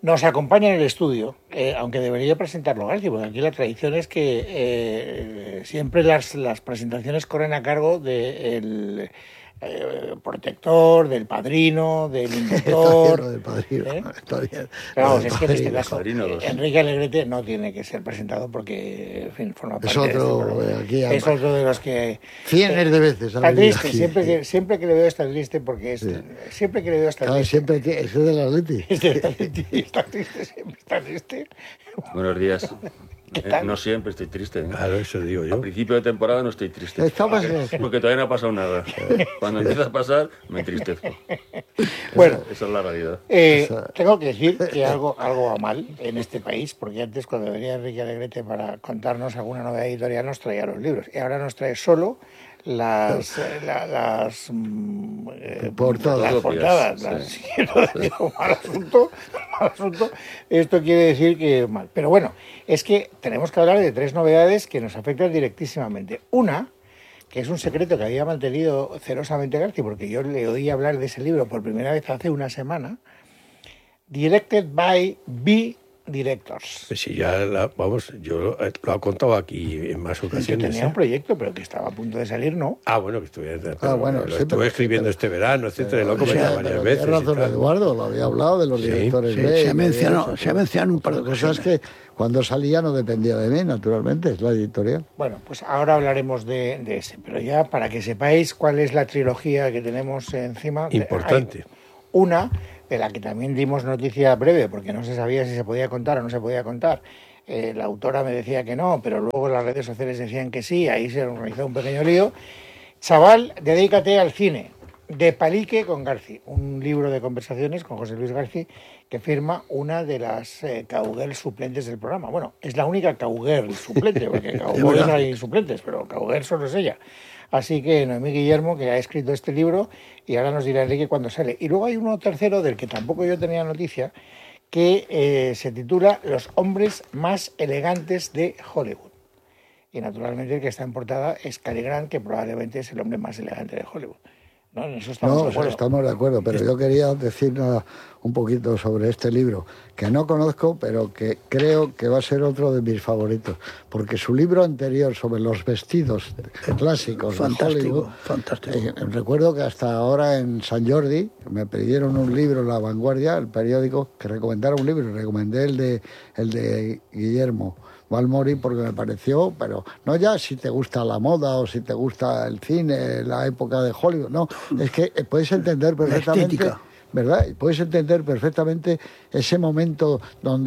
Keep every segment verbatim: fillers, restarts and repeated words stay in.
Nos acompaña en el estudio, eh, aunque debería presentarlo García, porque aquí la tradición es que eh, siempre las, las presentaciones corren a cargo del eh, protector, del padrino, del inventor. Está bien, del padrino, ¿eh? está bien. Pero vamos, del es que en este padrino. caso eh, Enrique Alegrete no tiene que ser presentado porque, en fin, forma parte Es otro, de este aquí, es otro de los que... Cienes de veces. Está triste, siempre que, siempre que le veo está triste porque es, sí. siempre que le veo está claro, triste. Siempre que, eso es del Atleti. Es del Atleti, está triste, siempre está triste. Buenos días. ¿Qué Eh, tal? no siempre estoy triste. ¿eh? Claro, eso digo yo. A principio de temporada no estoy triste. Está porque, pasando. porque todavía no ha pasado nada. Cuando empieza a pasar, me entristezco. Bueno, esa, esa es la realidad. Eh, tengo que decir que algo, algo va mal en este país, porque antes cuando venía Enrique Alegrete para contarnos alguna novedad editorial nos traía los libros, y ahora nos trae solo las eh, la, las, eh, portadas, las portadas. Sí. Las, sí, no, digo, mal asunto, mal asunto. Esto quiere decir que mal. Pero bueno, es que tenemos que hablar de tres novedades que nos afectan directísimamente. Una, que es un secreto que había mantenido celosamente García, porque yo le oí hablar de ese libro por primera vez hace una semana, Directed by B Directors. Pues sí, ya, la, vamos, yo eh, lo he contado aquí en más ocasiones. Que tenía ¿eh? un proyecto, pero que estaba a punto de salir, ¿no? Ah, bueno, que estuve, ah, bueno, lo sí, estuve pero, escribiendo pero, este verano, etcétera, pero, lo he comentado o sea, varias pero veces. Tienes razón, Eduardo, lo había hablado de los sí, directores sí, B. Se ha mencionado, eso, se ha mencionado un par de cosas que cuando salía no dependía de mí, naturalmente, es la editorial. Bueno, pues ahora hablaremos de, de ese, pero ya para que sepáis cuál es la trilogía que tenemos encima. Importante. Hay una de la que también dimos noticia breve, porque no se sabía si se podía contar o no se podía contar. Eh, la autora me decía que no, pero luego las redes sociales decían que sí, ahí se organizó un pequeño lío. Chaval, dedícate al cine, de Palique con Garci, un libro de conversaciones con José Luis Garci, que firma una de las eh, cowgirls suplentes del programa. Bueno, es la única cowgirl suplente, porque cowboys hay suplentes, pero cowgirl solo es ella. Así que Noemí Guillermo, que ha escrito este libro, y ahora nos dirá Enrique cuándo sale. Y luego hay uno tercero del que tampoco yo tenía noticia, que eh, se titula Los hombres más elegantes de Hollywood. Y naturalmente el que está en portada es Cary Grant, que probablemente es el hombre más elegante de Hollywood. No, en eso estamos no, de acuerdo. Estamos de acuerdo, pero yo quería decir nada, un poquito sobre este libro, que no conozco, pero que creo que va a ser otro de mis favoritos, porque su libro anterior sobre los vestidos clásicos fantástico, de Hollywood, fantástico. Eh, recuerdo que hasta ahora en San Jordi me pidieron un libro en La Vanguardia, el periódico, que recomendara un libro, y recomendé el de, el de Guillermo Balmori porque me pareció, pero no ya si te gusta la moda o si te gusta el cine, la época de Hollywood, no, es que puedes entender perfectamente, ¿verdad? Puedes entender perfectamente ese momento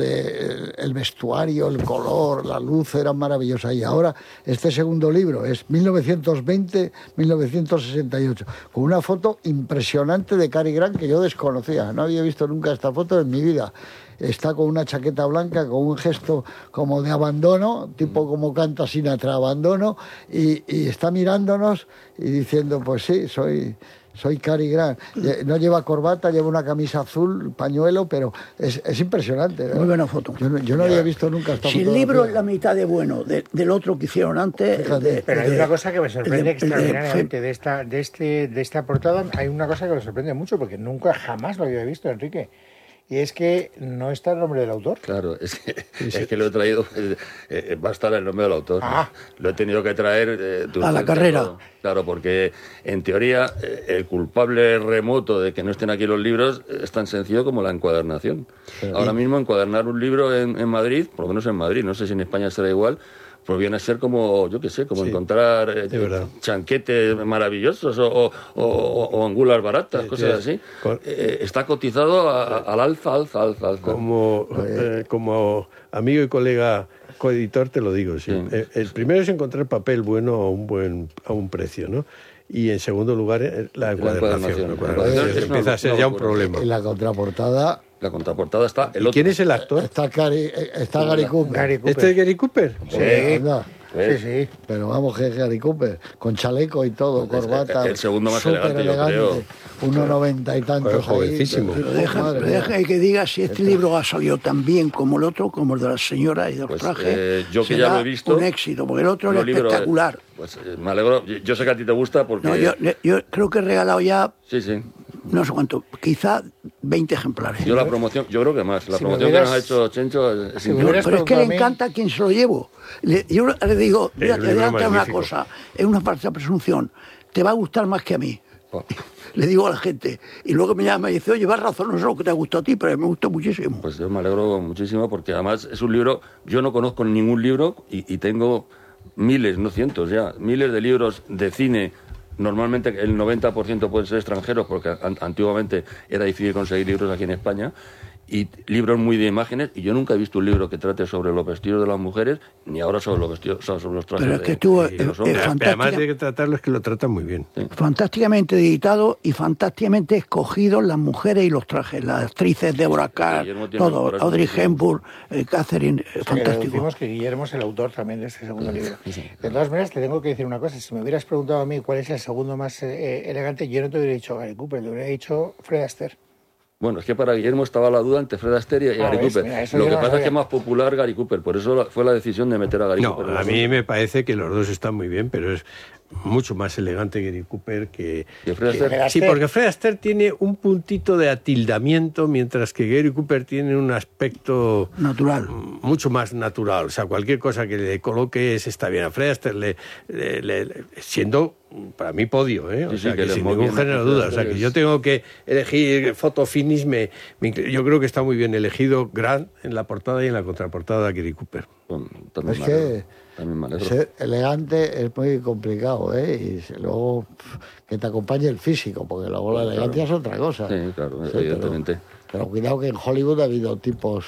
donde el vestuario, el color, la luz eran maravillosas. Y ahora este segundo libro es mil novecientos veinte a mil novecientos sesenta y ocho, con una foto impresionante de Cary Grant que yo desconocía, no había visto nunca esta foto en mi vida. Está con una chaqueta blanca, con un gesto como de abandono, tipo como canta Sinatra, abandono, y, y está mirándonos y diciendo, pues sí, soy... Soy Cary Grant. No lleva corbata, lleva una camisa azul, pañuelo, pero es, es impresionante, ¿no? Muy buena foto. Yo no, yo no había visto nunca esta Si foto. el libro es la mitad de bueno de, del otro que hicieron antes... De, pero hay de, una cosa que me sorprende de, extraordinariamente de, de, esta, de, este, de esta portada. Hay una cosa que me sorprende mucho, porque nunca jamás lo había visto, Enrique. Y es que no está el nombre del autor. Claro, es que, es que lo he traído, eh, eh, va a estar el nombre del autor. Ah. Lo he tenido que traer... Eh, a la carrera. Claro, claro, porque en teoría eh, el culpable remoto de que no estén aquí los libros es tan sencillo como la encuadernación. Sí. Ahora mismo encuadernar un libro en, en Madrid, por lo menos en Madrid, no sé si en España será igual, pues viene a ser como, yo qué sé, como sí, encontrar eh, chanquetes maravillosos o, o, o, o angulas baratas, sí, cosas sí, así. Con... Eh, está cotizado a, a, al alza, alza, alza, alza. Como, eh, como amigo y colega coeditor te lo digo, sí. Sí. El, el primero es encontrar papel bueno a un buen a un precio, ¿no? Y en segundo lugar, la encuadernación. La encuadernación es empieza a ser ya un problema. En la contraportada... La contraportada está el otro. ¿Quién es el actor? Está Gary, está Gary Cooper. Gary Cooper. ¿Este es Gary Cooper? Sí, anda. Sí, sí. Pero vamos, que es Gary Cooper, con chaleco y todo, pues corbata. El, el segundo más elegante, elegante, yo creo. uno noventa y tantos. Jovencísimo. Pero deja, pero deja que diga si este libro ha salido tan bien como el otro, como el de la señora y de los pues, trajes. Eh, yo que ya lo he visto. Un éxito, porque el otro era libro, espectacular. Pues eh, me alegro. Yo sé que a ti te gusta porque. No, yo, yo creo que he regalado ya. Sí, sí. No sé cuánto, quizá veinte ejemplares. Yo la promoción, yo creo que más. La Si me promoción hubieras- que nos ha hecho Chencho es, es si me increíble. hubieras Pero es que preguntado le a mí- encanta a quien se lo llevo. Le- yo le digo, mira, El te libro adelanta una magnífico. cosa, es una falsa presunción, te va a gustar más que a mí. Oh. Le digo a la gente. Y luego me llama y dice, oye, vas razón, no sé lo que te ha gustado a ti, pero me gustó muchísimo. Pues yo me alegro muchísimo porque además es un libro, yo no conozco ningún libro y, y tengo miles, no cientos ya, miles de libros de cine. Normalmente el noventa por ciento pueden ser extranjeros porque an- antiguamente era difícil conseguir libros aquí en España, y libros muy de imágenes, y yo nunca he visto un libro que trate sobre los vestidos de las mujeres, ni ahora sobre los vestidos, o sea, sobre los trajes Pero es que de, estuvo- de los es- hombres. es Pero fantástica. además de que tratarlo es que lo tratan muy bien. Fantásticamente editado y fantásticamente escogidos las mujeres y los trajes, las actrices, Deborah Carr, Guillermo tiene todo, por eso Audrey muchísimo. Hepburn, eh, Catherine, eh, O sea, que fantástico. deducimos que Guillermo es el autor también de este segundo libro. De todas maneras, te tengo que decir una cosa. Si me hubieras preguntado a mí cuál es el segundo más eh, elegante, yo no te hubiera dicho Gary Cooper, te hubiera dicho Fred Astaire. Bueno, es que para Guillermo estaba la duda entre Fred Astaire y Ah, Gary ves, Cooper. mira, eso Lo yo que no pasa es sabía. que es más popular Gary Cooper, por eso la- fue la decisión de meter a Gary No, Cooper. en a la mí foto. me parece que los dos están muy bien, pero es mucho más elegante Gary Cooper que... ¿Y Fred que- Astaire? sí, porque Fred Astaire tiene un puntito de atildamiento, mientras que Gary Cooper tiene un aspecto Natural. mucho más natural. O sea, cualquier cosa que le coloques está bien. A Fred Astaire, le, le- le- le- siendo para mí podio, ¿eh? O Sí, sí, sea, que que le sin muy ningún bien, género de Fred duda. O sea, Astaire que es- yo tengo que elegir foto finish, me, me inclino- yo creo que está muy bien elegido Grant en la portada y en la contraportada Gary Cooper. Bueno, también Es me que alegro, también me alegro. ser elegante es muy complicado, ¿eh? Y se- luego pf, que te acompañe el físico, porque luego la Claro. elegancia es otra cosa. Sí, claro, pero- evidentemente. Pero, cuidado que en Hollywood ha habido tipos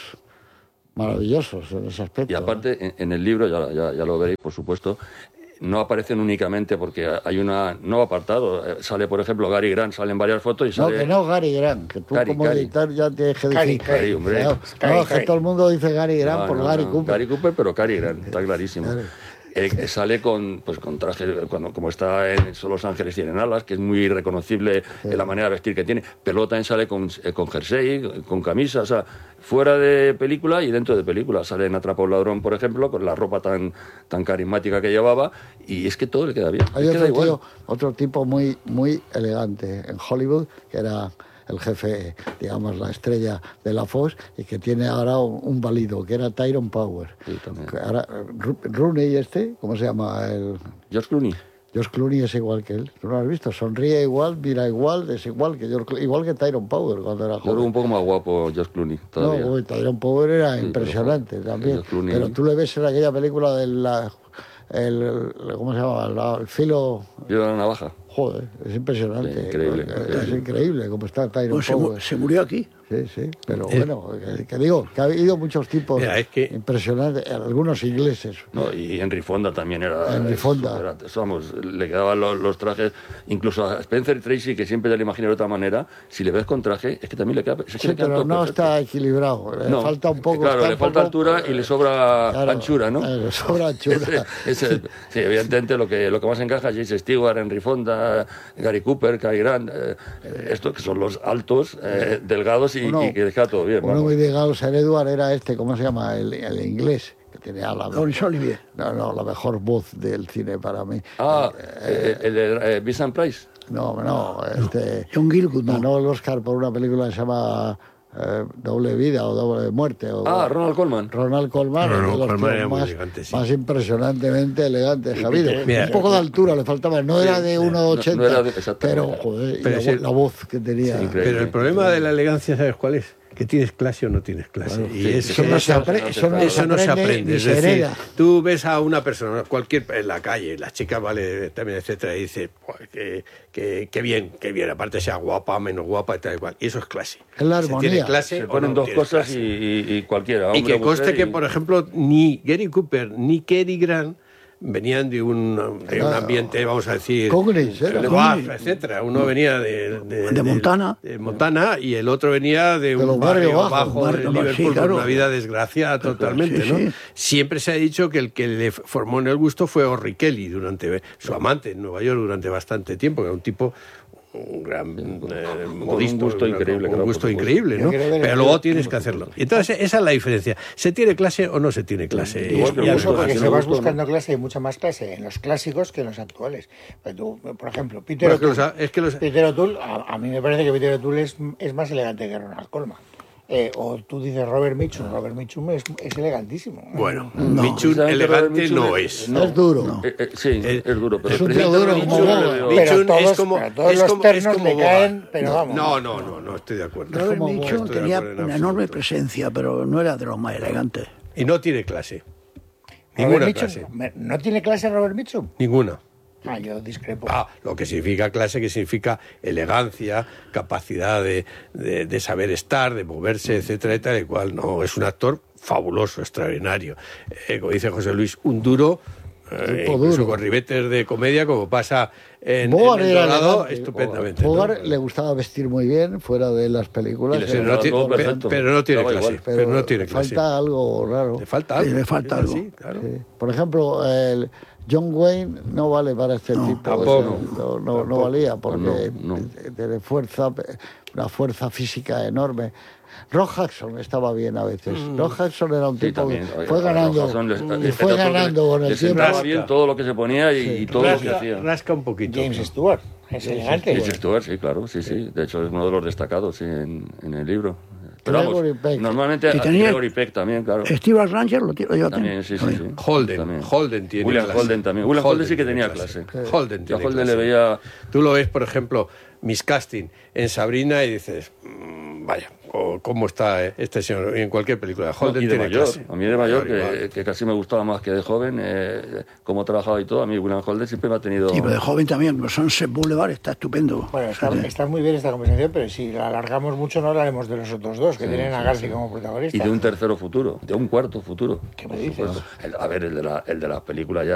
maravillosos en ese aspecto. Y aparte, en, en el libro, ya, ya, ya lo veréis, por supuesto, no aparecen únicamente porque hay una no apartado. Eh, Sale, por ejemplo, Gary Grant, salen varias fotos y No, sale... que no Gary Grant, que tú Cary, como Cary. editor ya tienes que Cary, decir... Cary, hombre. No, Cary, no, es que Cary. todo el mundo dice Gary Grant No, por no, Gary no. Cooper. Gary Cooper, pero Cary Grant, está clarísimo. Claro. Eh, sale con, pues, con traje, cuando, como está en Solo los Ángeles Tienen Alas, que es muy reconocible en la manera de vestir que tiene, pero luego también sale con, eh, con jersey, con camisa, o sea, fuera de película y dentro de película. Sale en Atrapa a un ladrón, por ejemplo, con la ropa tan, tan carismática que llevaba, y es que todo le queda bien. Hay le queda otro, igual. tío, otro tipo muy, muy elegante en Hollywood, que era el jefe, digamos, la estrella de la Fox, y que tiene ahora un, un válido, que era Tyrone Power. Sí, también. Que ahora, Ru- Rooney este, ¿cómo se llama? El, George Clooney. George Clooney es igual que él. ¿Tú lo has visto? Sonríe igual, mira igual, es igual que George Clooney, igual que Tyrone Power cuando era Yo creo joven. un poco más guapo George Clooney todavía. No, uy, Tyrone Power era Sí, impresionante pero, también. George Clooney- Pero tú le ves en aquella película del la- el, el- ¿cómo se llama? La- el filo... Yo la navaja. Joder, es impresionante. Sí, increíble, Es increíble. increíble cómo está Tyrone Pues se, mu- Power. se murió aquí. Sí, sí, pero Eh. bueno, que, que digo, que ha habido muchos tipos Mira, es que- impresionantes, algunos ingleses. No, y Henry Fonda también era... Henry Fonda. supera- Vamos, le quedaban los, los trajes, incluso a Spencer Tracy, que siempre te lo imaginé de otra manera, si le ves con traje, es que también le queda... es que Sí, le queda pero todo no perfecto. está equilibrado, le No, falta un poco. Claro, está le un falta poco- altura y le sobra Claro, anchura, ¿no? eh, le sobra anchura. Ese- ese- sí, evidentemente lo que, lo que más encaja es James Stewart, Henry Fonda, Gary Cooper, Cary Grant, eh, eh, estos que son los altos, eh, delgados y, Uno- y que deja todo bien. Uno vamos. muy delgado, Sir Edward, era este, ¿cómo se llama? El, el inglés, que tenía la, Laurence Olivier. no, no, la mejor voz del cine para mí. Ah, eh, el de eh, Vincent Price. No, no, este. John Gielgud, no. Ganó el Oscar por una película que se llama eh, Doble Vida o Doble Muerte. O, Ah, Ronald Colman. Ronald Colman, Ronald uno de los Colman tíos era muy más, elegante, sí. más impresionantemente elegante, Javier. Mira, un poco de altura le faltaba, no era de uno ochenta, no era de- exactamente. pero joder, y Pero la, sí- vo- la voz que tenía. Sí, increíble. Pero el problema de la elegancia, ¿sabes cuál es? Que tienes clase o no tienes clase. y sí, eso, Eso no se, apre- no se eso no aprende. eso no se aprende. ni Es se decir, hereda. tú ves a una persona, cualquier en la calle, las chicas, vale, también, etcétera, y dices, "Buah, que, que, que bien, que bien, aparte sea guapa, menos guapa y tal igual. Y eso es clase. Es la Se armonía. tiene clase Se o ponen no dos tienes cosas clase. y, y- y cualquiera. Y hombre, que conste mujer que, y- por ejemplo, ni Gary Cooper ni Cary Grant venían de un, de un ambiente, vamos a decir, Congres, ¿eh? Guaf, etcétera. Uno venía de, de, De Montana. de Montana y el otro venía de, De un los barrio barrios bajo, bajos, de barrio- Liverpool, sí, con claro. una vida desgraciada totalmente, sí, ¿no? sí. Siempre se ha dicho que el que le formó en el gusto fue Orry Kelly, durante su amante en Nueva York durante bastante tiempo, que era un tipo un gran eh, un modisto, gusto una- increíble, un claro, gusto por supuesto. increíble, ¿no? Yo quiero ver el Pero libro- luego tienes que hacerlo. Y entonces esa es la diferencia. ¿Se tiene clase o no se tiene clase? Sí, igual que Y el al gusto, Incluso porque si si no vas gusto, buscando clase, hay mucha más clase en los clásicos que en los actuales. Pues tú, por ejemplo, Peter Bueno, es que O'Toole, los- es que los- Peter O'Toole, a, a mí me parece que Peter O'Toole es, es más elegante que Ronald Colman. Eh, o tú dices Robert Mitchum, Robert Mitchum es, es elegantísimo. Bueno, No. Michun Precisamente elegante Robert Mitchum no es- es. no. Es duro. Eh, eh, sí, Eh, es duro. Pero es un tío precisamente duro, Robert como Mitchum Boba. le veo- Pero Michun todos- es como, pero todos es los como, es ternos como le Boba. caen, pero vamos. No, no, no, no estoy de acuerdo. Robert como Mitchum Estoy de tenía acuerdo en una absoluto. enorme presencia, pero no era de los más elegantes. Y no tiene clase. Robert Ninguna Mitchum, clase. me- ¿no tiene clase Robert Mitchum? Ninguna. Ah, yo discrepo. Ah, lo que significa clase, que significa elegancia, capacidad de, de- de saber estar, de moverse, etcétera, y tal y cual. No, es un actor fabuloso, extraordinario. Eh, como dice José Luis, un duro, eh, Tipo incluso duro. con ribetes de comedia, como pasa en, Bogart en El era Dorado, elegante. estupendamente. ¿no? Bogart le gustaba vestir muy bien fuera de las películas. Y le Pero sentaba no, tiene, todo pe- perfecto. pero no tiene Daba clase. igual. Pero, no tiene clase. falta algo raro. Le falta Sí, algo. le falta Es algo. así, claro. Sí. Por ejemplo, el John Wayne no vale para este No, tipo. tampoco. ese, no, no, no Tampoco. valía porque No, no. tiene fuerza, una fuerza física enorme. Rock Hudson estaba bien a veces. Mm. Rock Hudson era un Sí, tipo que también. Oye, fue a ganando Rojason le- y este fue actor que ganando le- con le el tiempo. sentaba bien todo lo que se ponía y, y todo lo que Rasca, hacía. rasca un poquito. James Stewart, es elegante. James Stewart, sí, claro, sí, sí. De hecho, es uno de los destacados sí, en, en el libro. Pero vamos, Gregory Peck. normalmente Y a tenía- Gregory Peck también, claro. Steve Ranger lo, lo lleva También, sí, sí, sí. Holden, También. Holden tiene William clase. Holden también. William Holden sí que tenía clase. Holden Yo a tiene Holden clase. le veía... Tú lo ves, por ejemplo, Miscasting en Sabrina y dices, "Mm, vaya, o cómo está eh, este señor y en cualquier película. Holden y de tiene mayor, clase. a mí de mayor, Claro, que, igual. que casi me gustaba más que de joven, eh, cómo trabajaba y todo. A mí William Holden siempre me ha tenido... Y pero de joven también, como Sunset Boulevard está estupendo. Bueno, está, está muy bien esta conversación, pero si la alargamos mucho no hablaremos de los otros dos, que tienen a Garci como protagonista. Y de un tercero futuro, de un cuarto futuro. ¿Qué me por dices? supuesto. El- a ver, el de la, el de la película ya